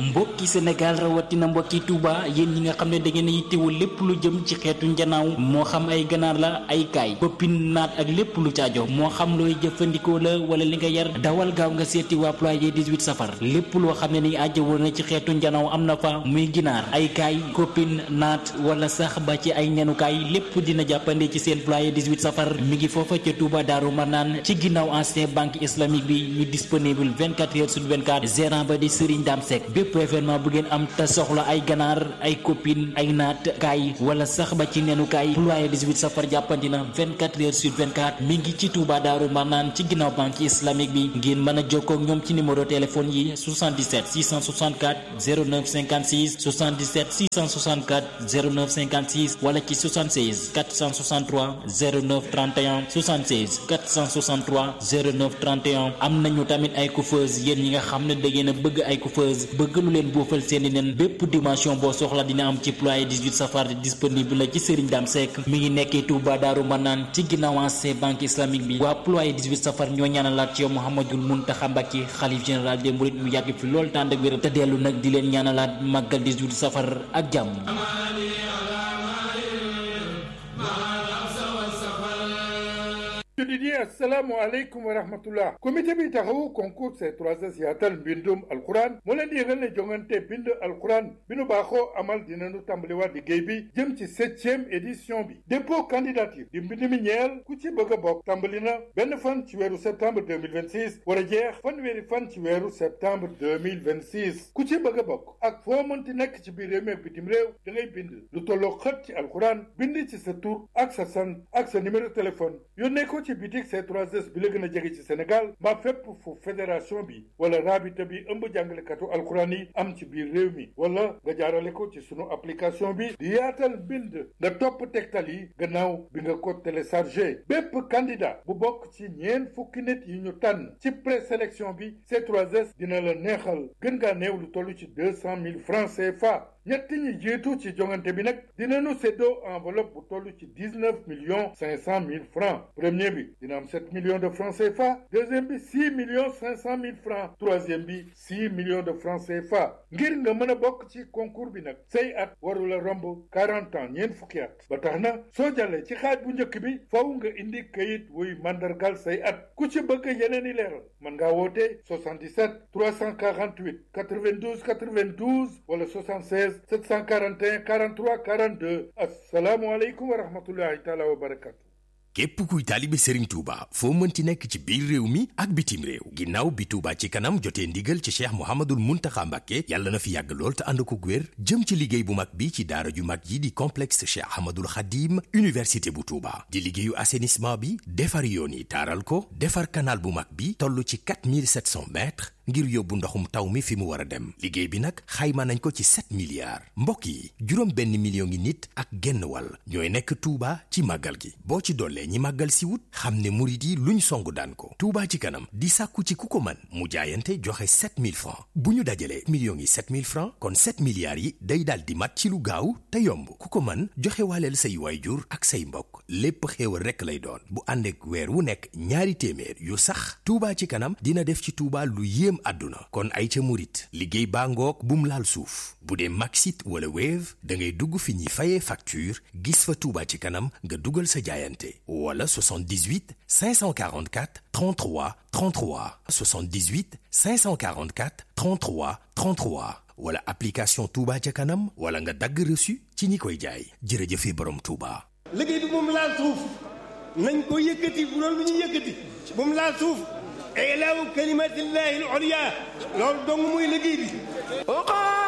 mbokki Sénégal rawatina mbokki Touba yéen ñi nga xam ne da ngeen a yittewoo lépp lu jëm ci xeetu njanaaw moo xam ay ganaar la ay kaay koppin naat ak lépp lu caajo moo xam looy jëfandikoo la wala li nga yar dawal gaaw nga seeti waa ployé 18 safar lépp loo xam ne ni ajjawoo na ci xeetu njanaaw am na fa muy ginaar ay kaay koppin naat wala sax ba ci ay ñanukaay lépp dina jàppande ci seen ployé 18 safar mi ngi foofa ca Touba Daaru Marnaan ci ginnaaw ancien banque islamique bi ñu disponible 24 heures sur 24 gérant ba di Serigne Dame Seck bépp événement bu ngeen am te soxla ay ganaar ay copine ay naat kaay wala sax ba ci nenu kaay ployé 18 safar jàppandi na 24 heures sur 24 mi ngi ci Touba Daaru Marnaan ci ginnaaw banque islamique bi ngeen mën a jokkoo ak ñoom ci numéro téléphone yi 77 664 09 56 77 664 09 56 wala ci 76 463 09 31 76 463 09 31 am nañu tamit ay coiffeuse yéen ñi nga xam ne da ngeen a bëgg ay coiffeuse bëgg lu leen boofal seeni nen bépp dimension boo soxla dina am ci ployé 18 safar disponible la ci Serigne Dame Seck mi ngi nekkee Touba Daaru Marnaan ci ginnaaw ancien banque islamique bi waa ployé 18 safar ñoo ñaanalaat ci yow Mouhamadoul Mountakha Mbacké xalif général des mourides mu yàgg fi lool tànd ak wér te dellu nag di leen ñaanalaat màggal 18 safar ak jàmm. Tudidi assalamu alaikum wa rahmatullah. Comité bi taxawu concours C3S yaatal mbindum alquran moo leen di yëgal ne jongante bind alquran bi nu baaxoo amal dinañu tàmbaliwaat liggéey bi jëm ci 7e édition bi. dépôt candidature di mbind mi ñeel ku ci bëgg a bokk tàmbali na benn fan ci weeru septembre 2026 war a jeex fanweeri fan ci weeru septembre 2026 ku ci bëgg a bokk ak foo mënti nekk ci biir réew mi ak bitim réew da ngay bind lu tolloo xët ci alquran bind ci sa tur ak sa sant ak sa numéro téléphone yónnee ko ci bitik C3S bi la gën a jege ci Sénégal mbaa fépp fu fédération bi wala rabita bi ëmb jàngalekatu alxuraan yi am ci biir réew mi wala nga jaarale ko ci sunu application bi di yaatal bind nga topp tegtal yi gannaaw bi nga ko téléchargé bépp candidat bu bokk ci ñeent fukki nit yi ñu tànn ci présélection bi C3S dina la neexal gën ngaa néew lu toll ci 200 000 francs CFA ñett ñi jiitu ci jongante bi nag dinañu séddoo enveloppe bu toll ci 19 millions 500 000 francs premier bi dina am 7 millions de francs CFA deuxième bi 6 millions 500 000 francs troisième bi 6 millions de francs CFA ngir nga mën a bokk ci concours bi nag say at warula romb 40 ans ñeent fukki at ba tax na soo jàllee ci xaaj bu njëkk bi faw nga indi kayit wuy mandargal say at ku ci bëgg yeneen i leeral mën ngaa woote 77 348 92 92 wala 76 741 43 42 asalaamaaleykum wa rahmatullahi taala wa barakatu. képp kuy taalibe Serigne Touba foo mënti nekk ci biir réew mi ak bitim réew ginnaaw bi Touba ci kanam jotee ndigal ci Cheikh Mouhamadoul Mountakha Mbacké yàlla na fi yàgg lool te ànd ko wér jëm ci liggéey bu mag bi ci daara ju mag yi di complexe Cheikh Ahmadoul Khadim université bu Touba di liggéeyu assainissement bi defar yoon yi taaral ko defar canal bu mag bi toll ci 4700 mètres ngir yóbbu ndoxum taw mi fi mu war a dem liggéey bi nag xayma nañ ko ci 7 milliards mbokk yi juróom benn million ngi nit ak genn wàll ñooy nekk Touba ci màggal gi boo ci dollee ñi màggal si wut xam ne murit yi luñ songu daan ko Touba ci kanam di sàkku ci ku ko man mu jaayante joxe 7000 francs bu ñu dajalee millions yi 7000 francs kon 7 milliards yi day daal di mat ci lu gaaw te yomb ku ko man joxe waaleel say waayjur ak say mbokk lépp xéewal rekk lay doon bu ànd ak weer wu nekk ñaari téeméer yu sax Touba ci kanam dina def ci Touba lu yéem àdduna kon ay ca murit liggéey baa ngoog bum laal suuf bu dee Maxit wala Wave da ngay dugg fi ñuy fayee facture gis fa Touba ci kanam nga dugal sa jaayante wala 78 544 33 33 78 544 33 33 wala application Touba ca kanam wala nga dagg reçu ci ñi koy jaay jërëjëfe borom Touba. liggéey bi moom laal suuf nañ ko yëkkati bu doon lu ñu yëkkati moom laal suuf ilaahu kalimatillahi al-ulya loolu dong muy liggéey bi